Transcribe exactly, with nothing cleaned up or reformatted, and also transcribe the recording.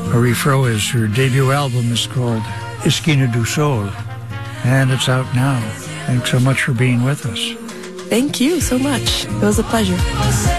Marie Fro is her debut album is called Esquina do Sol, and it's out now. Thanks so much for being with us. Thank you so much. It was a pleasure.